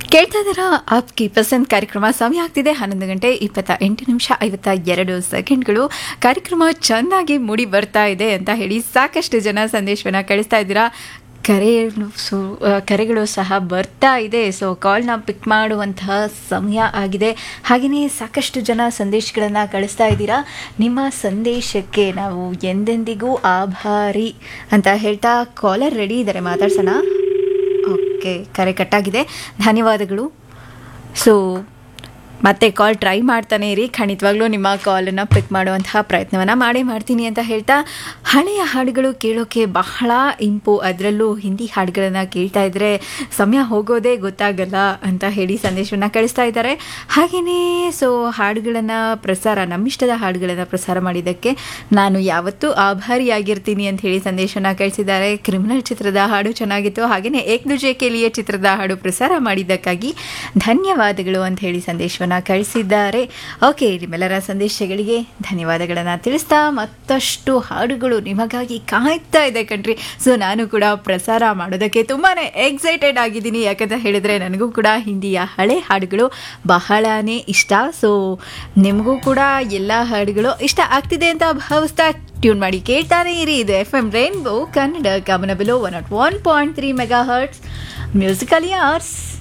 ಕೇಳ್ತಾ ಇದ್ದೀರಾ ಆಪ್ಕಿ ಪಸಂದ್ ಕಾರ್ಯಕ್ರಮ. ಸಮಯ ಆಗ್ತಿದೆ 11 ಗಂಟೆ 28 ನಿಮಿಷ 52 ಸೆಕೆಂಡ್ಗಳು. ಕಾರ್ಯಕ್ರಮ ಚೆನ್ನಾಗಿ ಮೂಡಿ ಬರ್ತಾ ಇದೆ ಅಂತ ಹೇಳಿ ಸಾಕಷ್ಟು ಜನ ಸಂದೇಶವನ್ನು ಕಳಿಸ್ತಾ ಇದ್ದೀರಾ. ಕರೆಗಳು ಸಹ ಬರ್ತಾ ಇದೆ. ಸೊ ಕಾಲ್ನ ಪಿಕ್ ಮಾಡುವಂತಹ ಸಮಯ ಆಗಿದೆ. ಹಾಗೆಯೇ ಸಾಕಷ್ಟು ಜನ ಸಂದೇಶಗಳನ್ನು ಕಳಿಸ್ತಾ ಇದ್ದೀರಾ. ನಿಮ್ಮ ಸಂದೇಶಕ್ಕೆ ನಾವು ಎಂದೆಂದಿಗೂ ಆಭಾರಿ ಅಂತ ಹೇಳ್ತಾ ಕಾಲರ್ ರೆಡಿ ಇದ್ದಾರೆ, ಮಾತಾಡ್ಸೋಣ. ಓಕೆ, ಕರೆ ಕಟ್ಟಾಗಿದೆ, ಧನ್ಯವಾದಗಳು. ಸೊ ಮತ್ತೆ ಕಾಲ್ ಟ್ರೈ ಮಾಡ್ತಾನೆ ಇರಿ, ಖಂಡಿತವಾಗ್ಲೂ ನಿಮ್ಮ ಕಾಲನ್ನು ಪಿಕ್ ಮಾಡುವಂತಹ ಪ್ರಯತ್ನವನ್ನು ಮಾಡ್ತೀನಿ ಅಂತ ಹೇಳ್ತಾ, ಹಳೆಯ ಹಾಡುಗಳು ಕೇಳೋಕ್ಕೆ ಬಹಳ ಇಂಪು, ಅದರಲ್ಲೂ ಹಿಂದಿ ಹಾಡುಗಳನ್ನು ಕೇಳ್ತಾ ಇದ್ದರೆ ಸಮಯ ಹೋಗೋದೇ ಗೊತ್ತಾಗಲ್ಲ ಅಂತ ಹೇಳಿ ಸಂದೇಶವನ್ನು ಕಳಿಸ್ತಾ ಇದ್ದಾರೆ. ಹಾಗೆಯೇ ಸೊ ಹಾಡುಗಳನ್ನು ನಮ್ಮಿಷ್ಟದ ಹಾಡುಗಳನ್ನು ಪ್ರಸಾರ ಮಾಡಿದ್ದಕ್ಕೆ ನಾನು ಯಾವತ್ತೂ ಆಭಾರಿಯಾಗಿರ್ತೀನಿ ಅಂತ ಹೇಳಿ ಸಂದೇಶವನ್ನು ಕಳಿಸಿದ್ದಾರೆ. ಕ್ರಿಮಿನಲ್ ಚಿತ್ರದ ಹಾಡು ಚೆನ್ನಾಗಿತ್ತು, ಹಾಗೆಯೇ ಏಕ್ ದುಜೆ ಕೆ ಲಿಯೆ ಚಿತ್ರದ ಹಾಡು ಪ್ರಸಾರ ಮಾಡಿದ್ದಕ್ಕಾಗಿ ಧನ್ಯವಾದಗಳು ಅಂತ ಹೇಳಿ ಸಂದೇಶವನ್ನು ಕಳಿಸಿದ್ದಾರೆ. ಓಕೆ, ನಿಮ್ಮೆಲ್ಲರ ಸಂದೇಶಗಳಿಗೆ ಧನ್ಯವಾದಗಳನ್ನು ತಿಳಿಸ್ತಾ ಮತ್ತಷ್ಟು ಹಾಡುಗಳು ನಿಮಗಾಗಿ ಕಾಯ್ತಾ ಇದೆ ಕಣ್ರಿ. ಸೊ ನಾನು ಕೂಡ ಪ್ರಸಾರ ಮಾಡೋದಕ್ಕೆ ತುಂಬಾ ಎಕ್ಸೈಟೆಡ್ ಆಗಿದ್ದೀನಿ, ಯಾಕಂತ ಹೇಳಿದ್ರೆ ನನಗೂ ಕೂಡ ಹಿಂದಿಯ ಹಳೆ ಹಾಡುಗಳು ಬಹಳನೇ ಇಷ್ಟ. ಸೊ ನಿಮಗೂ ಕೂಡ ಎಲ್ಲ ಹಾಡುಗಳು ಇಷ್ಟ ಆಗ್ತಿದೆ ಅಂತ ಭಾವಿಸ್ತಾ ಟ್ಯೂನ್ ಮಾಡಿ ಕೇಳ್ತಾನೆ ಇರಿ. ಇದು FM rainbow Kannada ಗಮನಬಿಲೋ 101.3 mega hertz musical ಯಾರ್ಸ್.